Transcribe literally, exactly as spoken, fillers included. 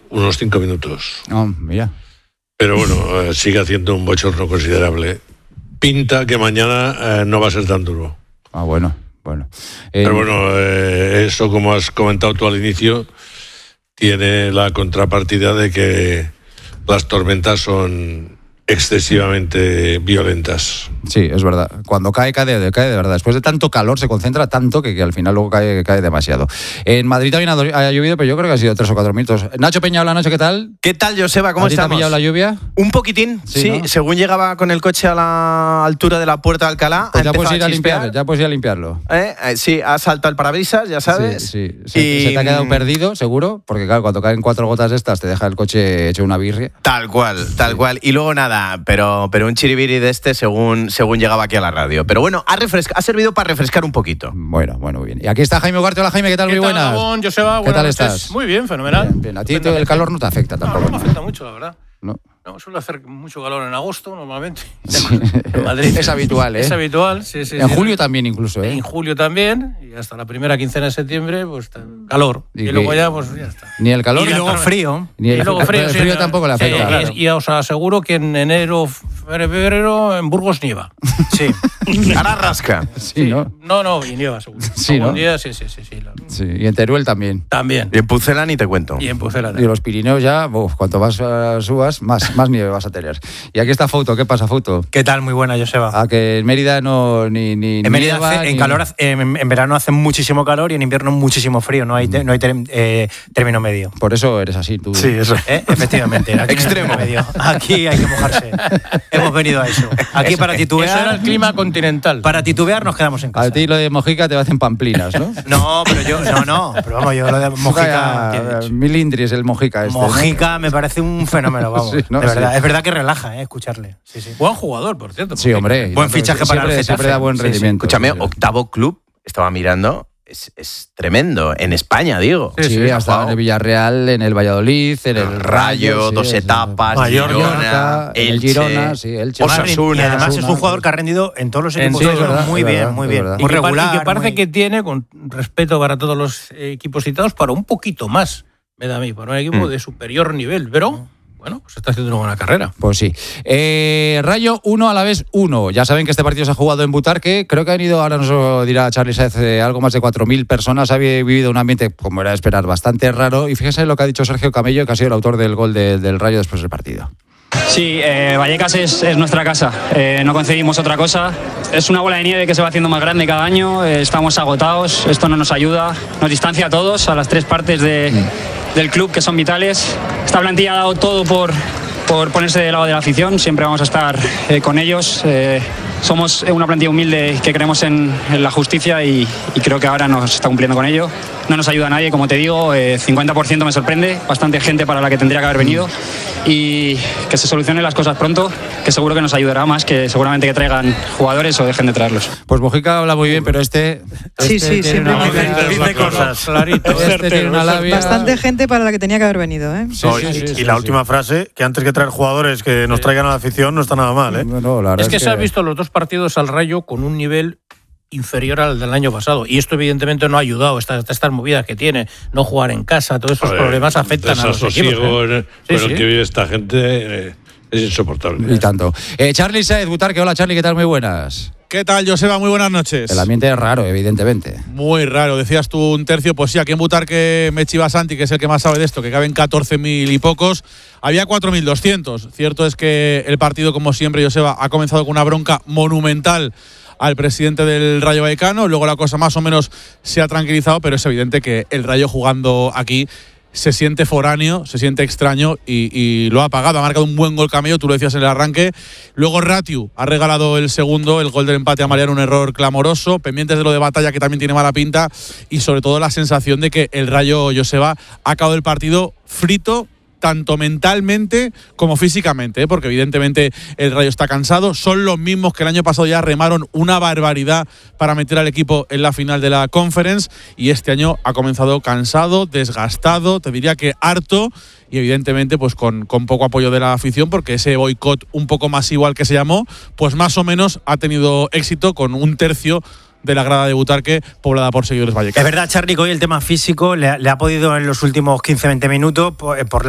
unos cinco minutos. Oh, mira. Pero bueno, eh, sigue haciendo un bochorno considerable. Pinta que mañana eh, no va a ser tan duro. Ah, bueno, bueno. Eh, Pero bueno, eh, eso, como has comentado tú al inicio, tiene la contrapartida de que las tormentas son excesivamente violentas. Sí, es verdad. Cuando cae, cae de, cae de verdad. Después de tanto calor se concentra tanto que, que al final luego cae, cae demasiado. En Madrid también ha, ha llovido, pero yo creo que ha sido tres o cuatro minutos. Nacho Peña, hola Nacho, ¿qué tal? ¿Qué tal, Joseba? ¿Cómo ¿A ti te ha estamos? pillado la lluvia? Un poquitín, sí. Sí, ¿no? Según llegaba con el coche a la altura de la puerta de Alcalá, Pues ya ha puedes empezado ir a chispear. limpiarlo, ya puedes ir a limpiarlo. ¿Eh? Eh, sí, ha saltado el parabrisas, ya sabes. Sí, sí. Se, Y- se te ha quedado perdido, seguro, porque claro, cuando caen cuatro gotas de estas te deja el coche hecho una birria. Tal cual, tal Sí. cual. Y luego nada, pero, pero un chiribiri de este según, según llegaba aquí a la radio. Pero bueno, ha, refresca, ha servido para refrescar un poquito. Bueno, bueno, muy bien. Y aquí está Jaime Ugarte. Hola Jaime, ¿qué tal? ¿Qué Muy tal, buenas. Gabón, Joseba? ¿Qué tal Buenas noches. estás? Muy bien, fenomenal. Bien, bien. A ti el calor no te afecta No, tampoco. no me afecta mucho, la verdad. No. No, suele hacer mucho calor en agosto, normalmente. Sí. En Madrid. Es habitual, ¿eh? Es habitual, sí, sí. En sí. julio también incluso, ¿eh? En julio también, y hasta la primera quincena de septiembre, pues calor. Y Y, que- luego ya, pues ya está. Ni el calor Y ni luego frío. Ni el, y luego el frío, frío, sí, tampoco le sí, afecta. y- Claro. Y, os aseguro que en enero, febrero, en Burgos nieva. Sí. Ahora rasca. Sí, ¿no? No, no, y nieva, seguro. Sí, Algún ¿no? día, sí, sí, sí. sí, lo- Sí, y en Teruel también. También. Y en Pucela ni te cuento. Y en Pucela Y también. los Pirineos ya, uf, cuanto más uh, subas, más, más nieve vas a tener. Y aquí está Fouto. ¿Qué pasa, Fouto? ¿Qué tal? Muy buena, Joseba. A que en Mérida no ni ni En Mérida nieva, hace- en, ni- calor, hace- en, en verano hace muchísimo calor y en invierno muchísimo frío. No hay, te- no hay ter- eh, término medio. Por eso eres así, tú. eso. ¿Eh? Efectivamente. Aquí no hay Extremo. término medio. Aquí hay que mojarse. Hemos venido a eso. Aquí para Eso era titubear, el clima continental. para titubear nos quedamos en casa. A ti lo de Mojica te hacen pamplinas, ¿no? No, pero yo, no, no. Pero vamos, yo lo de Mojica. Vaya, Milindris el Mojica este, ¿no? Mojica me parece un fenómeno, vamos. Sí, ¿no? De verdad. Sí. Es verdad que relaja, ¿eh? Escucharle. Sí, sí. Buen jugador, por cierto. Sí, hombre. y Buen no, fichaje para el siempre, Getafe. siempre da buen Sí, sí. rendimiento. Escúchame, Sí, sí. octavo club, estaba mirando, es, es tremendo. En España, digo. Sí, Sí, ha ha estado jugado. en el Villarreal, en el Valladolid, en el, El Rayo, sí, dos sí, etapas, Mallorca, Girona, en el Elche, Girona, sí, Elche. Osasuna. Y además es Osasuna, un jugador que ha rendido en todos los En- equipos. sí, de es fútbol verdad, muy es bien, verdad, muy es bien. verdad. Y Muy que, par- regular. y que parece muy- que tiene, con respeto para todos los equipos citados, para un poquito más, me da a mí, para un equipo Mm. de superior nivel. Pero, bueno, pues está haciendo una buena carrera. Pues sí. Eh, Rayo uno a la vez uno. Ya saben que este partido se ha jugado en Butarque. Creo que han ido, ahora nos lo dirá Charly Sáez, eh, algo más de cuatro mil personas. Ha vivido un ambiente, como era de esperar, bastante raro. Y fíjense lo que ha dicho Sergio Camello, que ha sido el autor del gol de- del Rayo después del partido. Sí, eh, Vallecas es, es nuestra casa, eh, no concebimos otra cosa. Es una bola de nieve que se va haciendo más grande cada año, eh, estamos agotados, esto no nos ayuda, nos distancia a todos, a las tres partes de, del club que son vitales. Esta plantilla ha dado todo por, por ponerse del lado de la afición, siempre vamos a estar eh, con ellos. Eh, somos una plantilla humilde que creemos en, en la justicia y, y creo que ahora nos está cumpliendo con ello. No nos ayuda a nadie, como te digo, eh, cincuenta por ciento me sorprende, bastante gente para la que tendría que haber venido y que se solucionen las cosas pronto, que seguro que nos ayudará más, que seguramente que traigan jugadores o dejen de traerlos. Pues Mojica habla muy bien, pero este. Sí, este sí, tiene siempre una muy labia- bien. Dice cosas. Clarito. Este tiene una labia- Bastante gente para la que tenía que haber venido, ¿eh? Sí, No, sí, y, sí, y sí, la sí. última frase, que antes que traer jugadores que nos traigan a la afición, no está nada mal, ¿eh? No, no, la verdad Es que se han visto los dos partidos al Rayo con un nivel inferior al del año pasado. Y esto evidentemente no ha ayudado, estas, estas movidas que tiene, no jugar en casa, todos esos Joder, problemas afectan a los equipos. desasosiego ¿eh? en- Sí, con el sí. que vive esta gente eh, es insoportable. Y tanto. Eh, Charly Sáez, Butarque. Hola, Charly, ¿qué tal? Muy buenas. ¿Qué tal, Joseba? Muy buenas noches. El ambiente es raro, evidentemente. Muy raro. Decías tú un tercio. Pues sí, aquí en Butarque, Mechi Basanti, que es el que más sabe de esto, que caben catorce mil y pocos, había cuatro mil doscientos. Cierto es que el partido, como siempre, Joseba, ha comenzado con una bronca monumental al presidente del Rayo Vallecano. Luego la cosa más o menos se ha tranquilizado, pero es evidente que el Rayo jugando aquí se siente foráneo, se siente extraño y, y lo ha pagado. Ha marcado un buen gol Camello, tú lo decías en el arranque. Luego Ratiu ha regalado el segundo, el gol del empate a Mariano, un error clamoroso. Pendientes de lo de Batalla, que también tiene mala pinta. Y sobre todo la sensación de que el Rayo, Joseba, ha acabado el partido frito, tanto mentalmente como físicamente, ¿eh? Porque evidentemente el Rayo está cansado. Son los mismos que el año pasado ya remaron una barbaridad para meter al equipo en la final de la Conference, y este año ha comenzado cansado, desgastado, te diría que harto, y evidentemente pues con, con poco apoyo de la afición, porque ese boicot un poco masivo al que se llamó, pues más o menos ha tenido éxito, con un tercio de la grada de Butarque poblada por seguidores vallecanos. Es verdad, Charly, que hoy el tema físico le, ha- le ha podido en los últimos quince a veinte minutos por, por